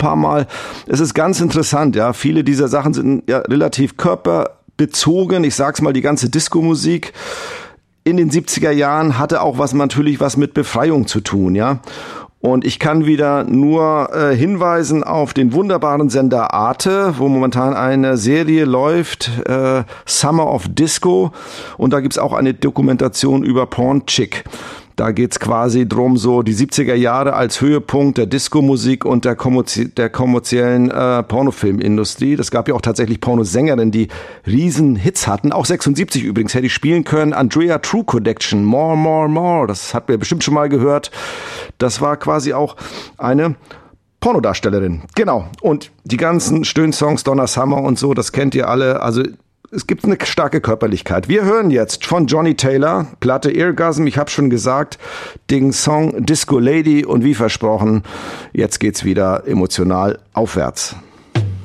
paar Mal. Es ist ganz interessant, ja. Viele dieser Sachen sind ja relativ körperbezogen. Ich sag's mal, die ganze Disco-Musik in den 70er Jahren hatte auch natürlich was mit Befreiung zu tun, ja. Und ich kann wieder nur hinweisen auf den wunderbaren Sender Arte, wo momentan eine Serie läuft, Summer of Disco. Und da gibt's auch eine Dokumentation über Porn Chick. Da geht's quasi drum, so die 70er Jahre als Höhepunkt der Disco-Musik und der kommerziellen Pornofilmindustrie. Das gab ja auch tatsächlich Pornosängerinnen, die riesen Hits hatten. Auch 76 übrigens hätte ich spielen können. Andrea True Connection, More, More, More. Das hat mir bestimmt schon mal gehört. Das war quasi auch eine Pornodarstellerin. Genau. Und die ganzen Stöhnsongs, Donna Summer und so, das kennt ihr alle. Also es gibt eine starke Körperlichkeit. Wir hören jetzt von Johnny Taylor, Platte Eargasm, ich habe schon gesagt, den Song Disco Lady und wie versprochen, jetzt geht's wieder emotional aufwärts.